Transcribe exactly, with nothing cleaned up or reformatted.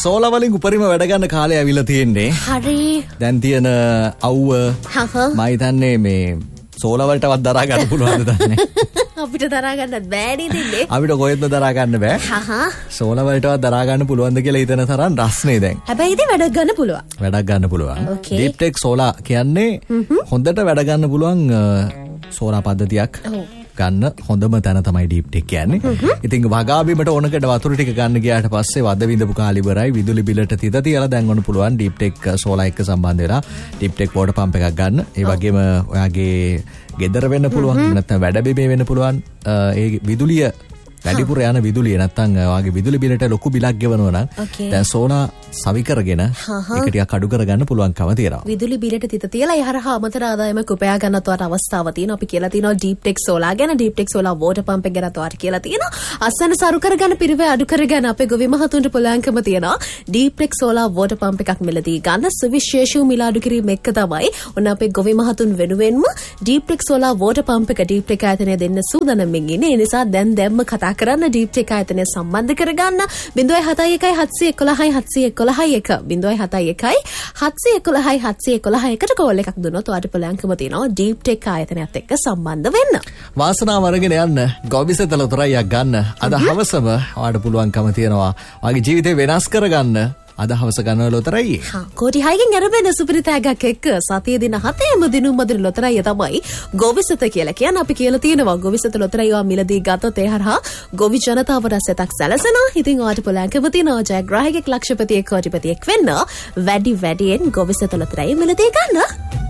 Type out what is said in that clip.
Solar වලින් උපරිම වැඩ ගන්න කාලය ඇවිල්ලා තියෙන්නේ. හරි. දැන් තියෙන අවුව මම හිතන්නේ මේ සෝලා වලටවත් දරා ගන්න පුළුවන්ද දන්නේ. අපිට දරා ගන්නත් බෑ නේද ඉන්නේ. අපිට කොහෙත්ම දරා ගන්න බෑ. හහ. සෝලා වලටවත් දරා ගන්න පුළුවන්ද කියලා හිතන තරම් රස්නේ දැන්. හැබැයි ඉතින් වැඩක් ගන්න පුළුවන්. වැඩක් ගන්න පුළුවන්. ඩීප් ටෙක් සෝලා කියන්නේ හොඳට වැඩ ගන්න පුළුවන් සෝලා පද්ධතියක්. ගන්න හොඳම තැන තමයි ඩීප් ටෙක් කියන්නේ. ඉතින් වගාබිමට ඕනකට වතුර ටික ගන්න ගියාට පස්සේ වද විඳපු කාලි ඉවරයි. විදුලි බිලට තිත තියලා දැන් ඔන්න පුළුවන් ඩීප් ටෙක් සෝලා එක්ක සම්බන්ධ වෙලා ඩීප් ටෙක් වෝටර් පම්ප් එකක් ගන්න. ඒ වගේම ඔයාගේ ගෙදර වෙන්න පුළුවන් නැත්නම් වැඩ බිමේ වෙන්න පුළුවන් ඒ විදුලිය වැඩිපුර යන විදුලිය නැත්නම් ඔයාගේ විදුලි බිලට ලොකු බිලක් ගෙවනවා නම් දැන් සෝලා සවි කරගෙන ඒක ටිකක් අඩු කරගන්න පුළුවන්කම තියෙනවා. විදුලි බිලට තිත තියලා යහරහ අමතර ආදායමක් උපයා ගන්නත් වට අවස්ථාවක් තියෙනවා. අපි කියලා තියෙනවා ඩීප් ටෙක් සෝලා ගැන, deep tech solar water pump එක ගැන වට කියලා තියෙනවා. අස්සන සරු කරගන්න පිරිවේ අඩු කරගන්න අපේ ගොවි මහතුන්ට පුළුවන්කම තියෙනවා. Deep tech solar water pump එකක් මිලදී ගන්න සුවිශේෂී මිල අඩු කිරීම එක්ක තමයි ඔන්න අපේ ගොවි මහතුන් වෙනුවෙන්ම deep tech solar water pump එක ඩීප් ටෙක් ආයතනය දෙන්න සූදානම්මින් ඉන්නේ. ඒ නිසා දැන් දැම්ම කතා කරන්න ඩීප් ටෙක් ආයතනය සම්බන්ධ කරගන්න zero seven one one seven one one seven one one one එක zero seven one one seven one one seven one one එකට කෝල් එකක් දුන්නොත් ඔයාලට පුළුවන්කම තියෙනවා ඩීප් ටෙක් ආයතනයත් එක්ක සම්බන්ධ වෙන්න. වාසනාව අරගෙන යන්න ගොවිසත ලොතරැයියක් ගන්න. අද හවසම ඔයාලට පුළුවන්කම තියෙනවා ඔයාගේ ජීවිතේ වෙනස් කරගන්න. අද හවස ගන්න ලොතරැයියේ. හා කෝටි හයකින් අරබෙන සුපිරිතෑගක් එක්ක සතිය දින හතේම දිනුම් මදින ලොතරැයිය තමයි ගොවිසත කියලා කියන්නේ. අපි කියලා තියෙනවා ගොවිසත ලොතරැයිය මිලදී ගත්තොත් ඒ හරහා ගොවි ජනතාවට සෙතක් සැලසෙනවා. ඉතින් ඔයාලට පුළුවන්කම තියෙනවා ජයග්‍රාහකෙක් ලක්ෂපතියෙක් කෝටිපතියෙක් වෙන්න වැඩි වැඩියෙන් ගොවිසත ලොතරැයිය මිලදී ගන්න.